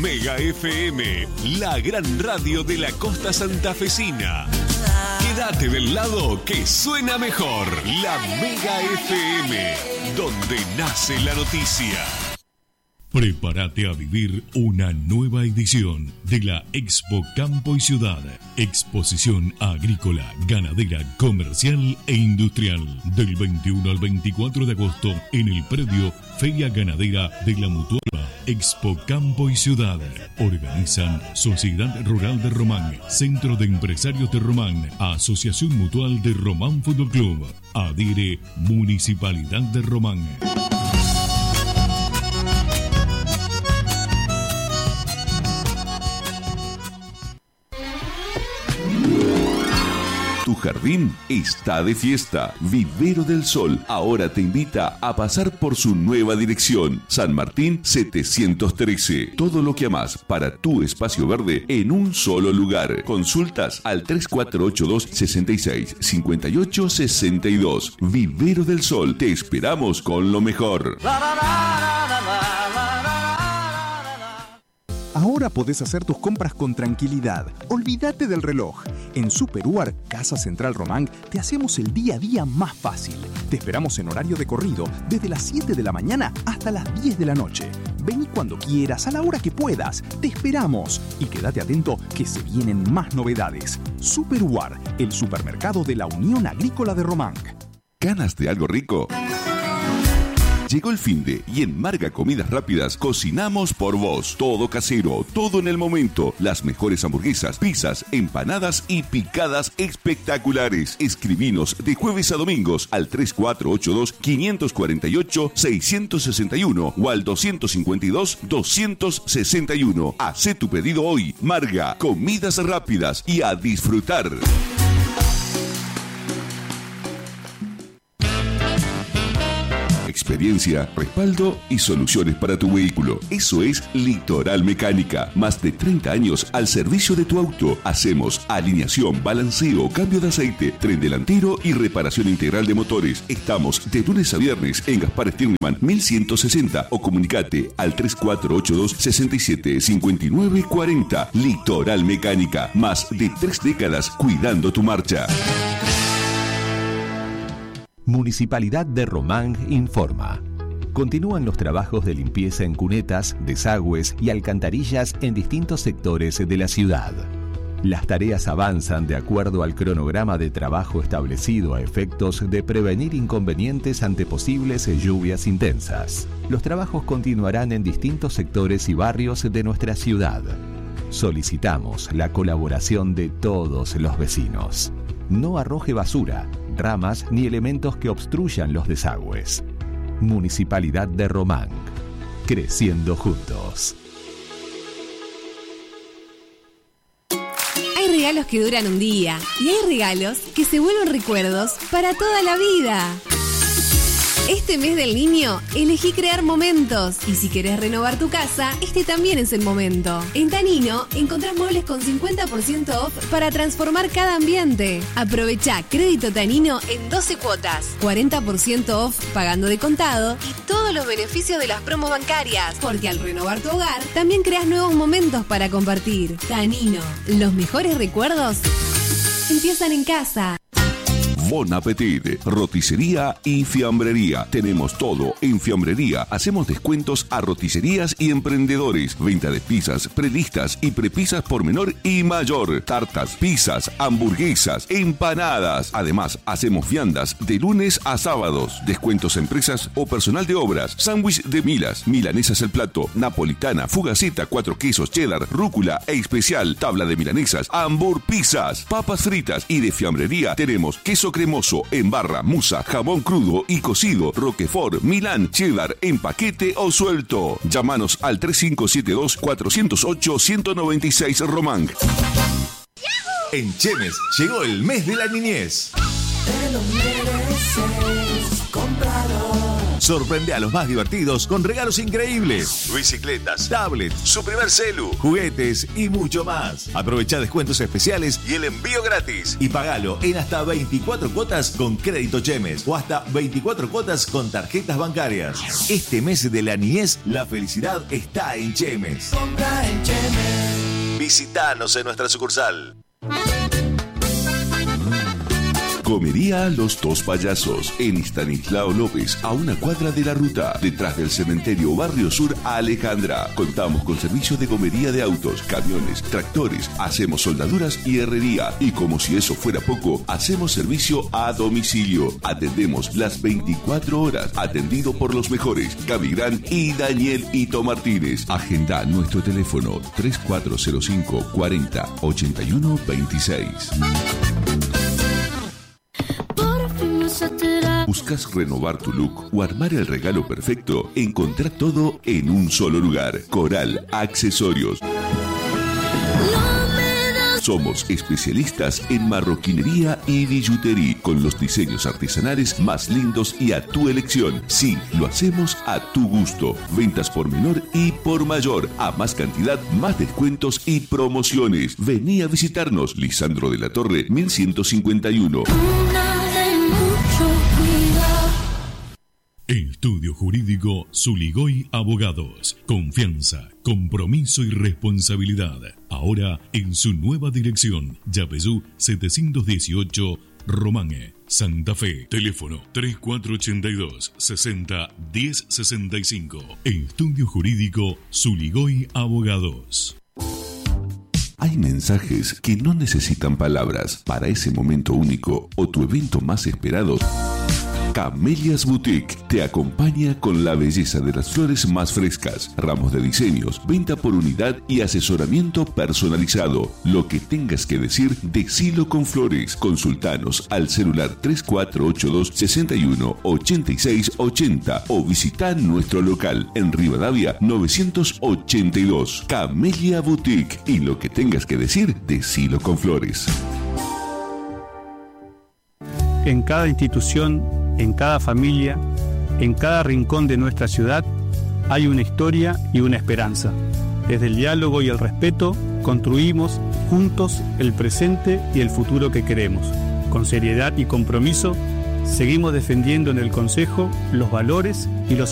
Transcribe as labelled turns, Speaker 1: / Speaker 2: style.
Speaker 1: Mega FM, la gran radio de la costa santafesina. Quédate del lado que suena mejor. La Mega FM, donde nace la noticia. Prepárate a vivir una nueva edición de la Expo Campo y Ciudad. Exposición agrícola, ganadera, comercial e industrial. Del 21 al 24 de agosto en el predio Feria Ganadera de la Mutual. Expo Campo y Ciudad. Organizan Sociedad Rural de Román, Centro de Empresarios de Román, Asociación Mutual de Román Fútbol Club. Adhiere Municipalidad de Román.
Speaker 2: Tu jardín está de fiesta. Vivero del Sol ahora te invita a pasar por su nueva dirección. San Martín 713. Todo lo que amás para tu espacio verde en un solo lugar. Consultas al 3482 66 58 62. Vivero del Sol. Te esperamos con lo mejor.
Speaker 3: Ahora podés hacer tus compras con tranquilidad. Olvídate del reloj. En Superuar, Casa Central Román, te hacemos el día a día más fácil. Te esperamos en horario de corrido desde las 7 de la mañana hasta las 10 de la noche. Vení cuando quieras, a la hora que puedas. Te esperamos. Y quédate atento que se vienen más novedades. Superuar, el supermercado de la Unión Agrícola de Román.
Speaker 2: ¿Ganas de algo rico? Llegó el finde y en Marga Comidas Rápidas cocinamos por vos. Todo casero, todo en el momento. Las mejores hamburguesas, pizzas, empanadas y picadas espectaculares. Escribinos de jueves a domingos al 3482-548-661 o al 252-261. Hacé tu pedido hoy. Marga Comidas Rápidas y a disfrutar. Experiencia, respaldo y soluciones para tu vehículo. Eso es Litoral Mecánica. Más de 30 años al servicio de tu auto. Hacemos alineación, balanceo, cambio de aceite, tren delantero y reparación integral de motores. Estamos de lunes a viernes en Gaspar Stirnemann 1160 o comunicate al 3482 67 59 40. Litoral Mecánica. Más de 3 décadas cuidando tu marcha.
Speaker 4: Municipalidad de Román informa. Continúan los trabajos de limpieza en cunetas, desagües y alcantarillas en distintos sectores de la ciudad. Las tareas avanzan de acuerdo al cronograma de trabajo establecido a efectos de prevenir inconvenientes ante posibles lluvias intensas. Los trabajos continuarán en distintos sectores y barrios de nuestra ciudad. Solicitamos la colaboración de todos los vecinos. No arroje basura, ramas ni elementos que obstruyan los desagües. Municipalidad de Román. Creciendo juntos.
Speaker 5: Hay regalos que duran un día y hay regalos que se vuelven recuerdos para toda la vida. Este mes del niño, elegí crear momentos. Y si querés renovar tu casa, este también es el momento. En Tanino encontrás muebles con 50% off para transformar cada ambiente. Aprovechá crédito Tanino en 12 cuotas, 40% off pagando de contado y todos los beneficios de las promos bancarias. Porque al renovar tu hogar, también creás nuevos momentos para compartir. Tanino, los mejores recuerdos empiezan en casa.
Speaker 2: Bon Appetit, roticería y fiambrería. Tenemos todo en fiambrería. Hacemos descuentos a roticerías y emprendedores. Venta de pizzas, prelistas y prepisas por menor y mayor. Tartas, pizzas, hamburguesas, empanadas. Además, hacemos viandas de lunes a sábados. Descuentos a empresas o personal de obras. Sándwich de milas, milanesas al plato, napolitana, fugaceta, 4 quesos, cheddar, rúcula e especial. Tabla de milanesas, Hamburg pizzas, papas fritas y de fiambrería tenemos queso cremoso en barra, musa, jamón crudo y cocido, roquefort, Milán, cheddar en paquete o suelto. Llámanos al 3572-408-196 Román.
Speaker 6: En Chemes llegó el mes de la niñez.
Speaker 7: Te lo mereces, cómpralo.
Speaker 6: Sorprende a los más divertidos con regalos increíbles. Bicicletas, tablets, su primer celu, juguetes y mucho más. Aprovecha descuentos especiales y el envío gratis. Y pagalo en hasta 24 cuotas con crédito Chemes o hasta 24 cuotas con tarjetas bancarias. Este mes de la niñez, la felicidad está en Chemes.
Speaker 7: Compra en
Speaker 6: Visítanos en nuestra sucursal.
Speaker 2: Comería Los Dos Payasos, en Estanislao López, a una cuadra de la ruta, detrás del cementerio Barrio Sur Alejandra. Contamos con servicio de comería de autos, camiones, tractores, hacemos soldaduras y herrería. Y como si eso fuera poco, hacemos servicio a domicilio. Atendemos las 24 horas, atendido por los mejores, Gaby Gran y Daniel Ito Martínez. Agenda nuestro teléfono 3405 40 81 26. ¿Buscas renovar tu look o armar el regalo perfecto? Encontrá todo en un solo lugar. Coral Accesorios. Somos especialistas en marroquinería y billutería, con los diseños artesanales más lindos y a tu elección. Sí, lo hacemos a tu gusto. Ventas por menor y por mayor. A más cantidad, más descuentos y promociones. Vení a visitarnos. Lisandro de la Torre, 1151.
Speaker 8: Estudio Jurídico Zuligoy Abogados. Confianza, compromiso y responsabilidad. Ahora en su nueva dirección. Yapeyú 718, Romagne, Santa Fe. Teléfono 3482 60 1065. Estudio Jurídico Zuligoy Abogados.
Speaker 2: Hay mensajes que no necesitan palabras. Para ese momento único o tu evento más esperado, Camelias Boutique te acompaña con la belleza de las flores más frescas, ramos de diseños, venta por unidad y asesoramiento personalizado. Lo que tengas que decir, decilo con flores. Consultanos al celular 3482 61 86 80 o visita nuestro local en Rivadavia 982. Camelia Boutique, y lo que tengas que decir, decilo con flores.
Speaker 9: En cada institución, en cada familia, en cada rincón de nuestra ciudad, hay una historia y una esperanza. Desde el diálogo y el respeto, construimos juntos el presente y el futuro que queremos. Con seriedad y compromiso, seguimos defendiendo en el Consejo los valores y los